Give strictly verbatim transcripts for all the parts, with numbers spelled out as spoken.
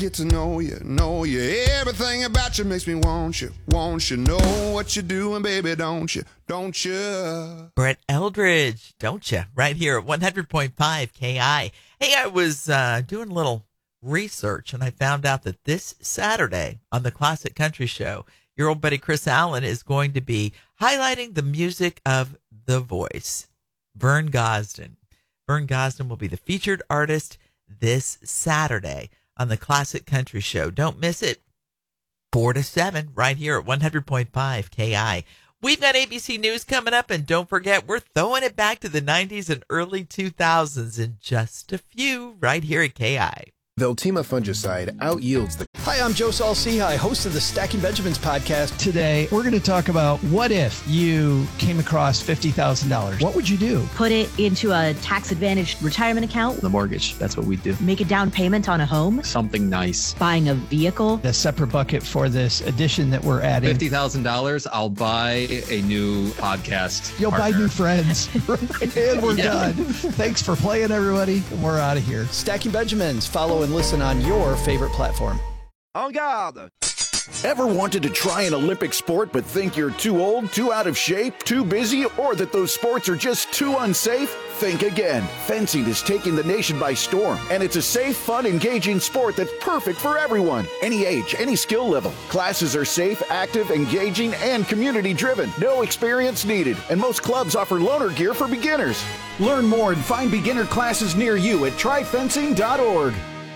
Get to know you, know you. Everything about you makes me want you, want you. Know what you're doing, baby, don't you, don't you? Brett Eldridge, don't you? Right here at one hundred point five K I. Hey, I was uh, doing a little research, and I found out that this Saturday on the Classic Country Show, your old buddy Chris Allen is going to be highlighting the music of The Voice. Vern Gosdin. Vern Gosdin will be the featured artist this Saturday on the Classic Country Show. Don't miss it. four to seven right here at one hundred point five K I. We've got A B C News coming up, and don't forget, we're throwing it back to the nineties and early two thousands in just a few right here at K I. Veltima fungicide out-yields the... Hi, I'm Joe Saul-Sehy, host of the Stacking Benjamins podcast. Today, we're going to talk about what if you came across fifty thousand dollars. What would you do? Put it into a tax-advantaged retirement account. The mortgage, that's what we do. Make a down payment on a home. Something nice. Buying a vehicle. A separate bucket for this addition that we're adding. fifty thousand dollars, I'll buy a new podcast You'll partner. buy new friends. And we're Yeah. done. Thanks for playing, everybody. We're out of here. Stacking Benjamins. Follow and listen on your favorite platform. En garde! Ever wanted to try an Olympic sport but think you're too old, too out of shape, too busy, or that those sports are just too unsafe? Think again. Fencing is taking the nation by storm, and it's a safe, fun, engaging sport that's perfect for everyone. Any age, any skill level. Classes are safe, active, engaging, and community-driven. No experience needed, and most clubs offer loaner gear for beginners. Learn more and find beginner classes near you at try fencing dot org.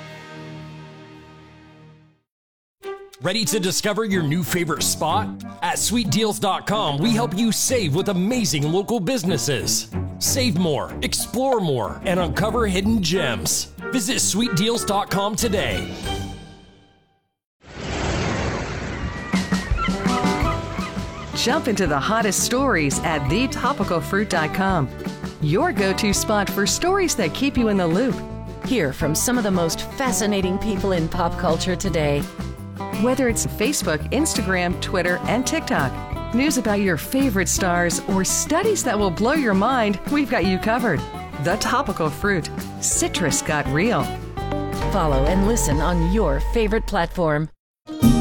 Ready to discover your new favorite spot? At sweet deals dot com, we help you save with amazing local businesses. Save more, explore more, and uncover hidden gems. Visit sweet deals dot com today. Jump into the hottest stories at the topical fruit dot com. Your go-to spot for stories that keep you in the loop. Hear from some of the most fascinating people in pop culture today. Whether it's Facebook, Instagram, Twitter, and TikTok, news about your favorite stars, or studies that will blow your mind, we've got you covered. The Topical Fruit. Citrus got real. Follow and listen on your favorite platform.